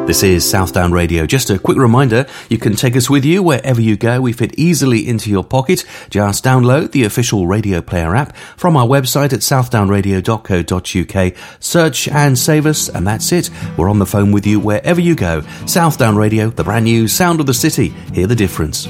This is Southdown Radio. Just a quick reminder, you can take us with you wherever you go. We fit easily into your pocket. Just download the official Radio Player app from our website at southdownradio.co.uk. Search and save us, and that's it. We're on the phone with you wherever you go. Southdown Radio, the brand new sound of the city. Hear the difference.